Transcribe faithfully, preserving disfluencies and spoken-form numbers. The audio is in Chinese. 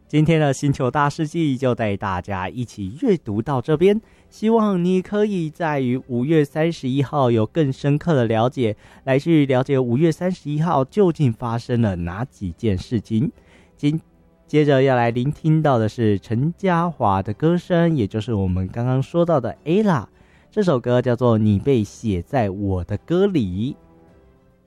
今天的星球大事记就带大家一起阅读到这边，希望你可以在于五月三十一号有更深刻的了解，来去了解五月三十一号究竟发生了哪几件事情。今接着要来聆听到的是陈嘉华的歌声，也就是我们刚刚说到的 Ella， 这首歌叫做《你被写在我的歌里》。